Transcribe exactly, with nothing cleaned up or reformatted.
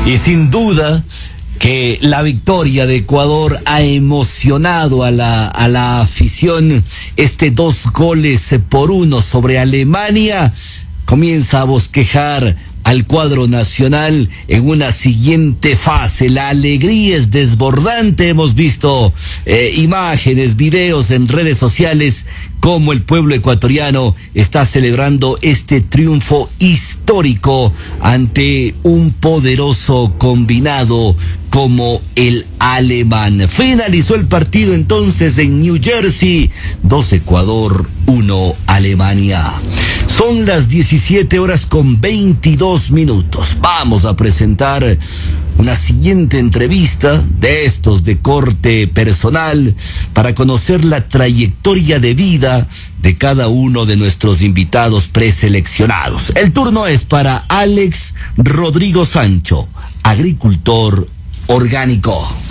Y sin duda que la victoria de Ecuador ha emocionado a la, a la afición. Este dos goles por uno sobre Alemania comienza a bosquejar al cuadro nacional en una siguiente fase. La alegría es desbordante. Hemos visto eh, imágenes, videos en redes sociales cómo el pueblo ecuatoriano está celebrando este triunfo histórico ante un poderoso combinado como el alemán. Finalizó el partido entonces en New Jersey, dos Ecuador, uno Alemania. Son las diecisiete horas con veintidós minutos. Vamos a presentar una siguiente entrevista de estos de corte personal para conocer la trayectoria de vida de cada uno de nuestros invitados preseleccionados. El turno es para Alex Rodrigo Sancho, agricultor orgánico.